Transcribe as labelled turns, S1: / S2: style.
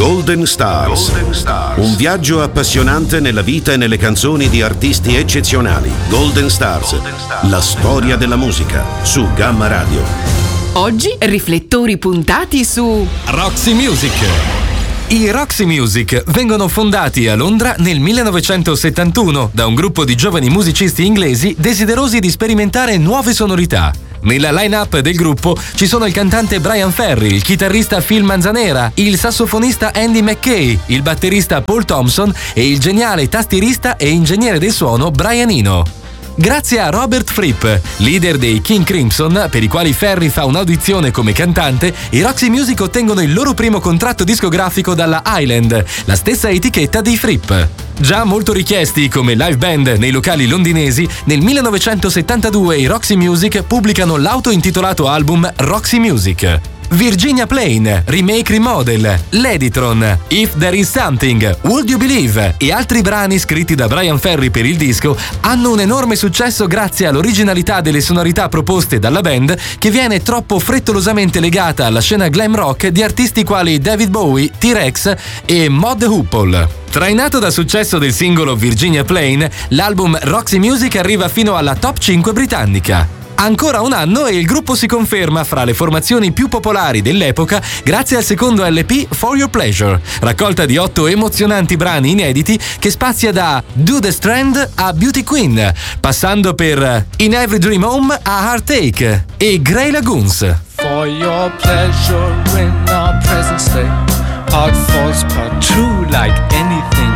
S1: Golden Stars. Un viaggio appassionante nella vita e nelle canzoni di artisti eccezionali. Golden Stars. La storia della musica su Gamma Radio.
S2: Oggi riflettori puntati su
S3: Roxy Music. I Roxy Music vengono fondati a Londra nel 1971 da un gruppo di giovani musicisti inglesi desiderosi di sperimentare nuove sonorità. Nella line-up del gruppo ci sono il cantante Bryan Ferry, il chitarrista Phil Manzanera, il sassofonista Andy McKay, il batterista Paul Thompson e il geniale tastierista e ingegnere del suono Brian Eno. Grazie a Robert Fripp, leader dei King Crimson, per i quali Ferry fa un'audizione come cantante, i Roxy Music ottengono il loro primo contratto discografico dalla Island, la stessa etichetta dei Fripp. Già molto richiesti come live band nei locali londinesi, nel 1972 i Roxy Music pubblicano l'auto-intitolato album Roxy Music. Virginia Plain, Remake Remodel, L'Editron, If There Is Something, Would You Believe e altri brani scritti da Bryan Ferry per il disco hanno un enorme successo grazie all'originalità delle sonorità proposte dalla band, che viene troppo frettolosamente legata alla scena glam rock di artisti quali David Bowie, T-Rex e Mod Hoople. Trainato dal successo del singolo Virginia Plain, l'album Roxy Music arriva fino alla top 5 britannica. Ancora un anno e il gruppo si conferma fra le formazioni più popolari dell'epoca grazie al secondo LP For Your Pleasure, raccolta di 8 emozionanti brani inediti che spazia da Do the Strand a Beauty Queen, passando per In Every Dream Home a Heartache e Grey Lagoons.
S4: For your pleasure in our present state, art falls but true like anything.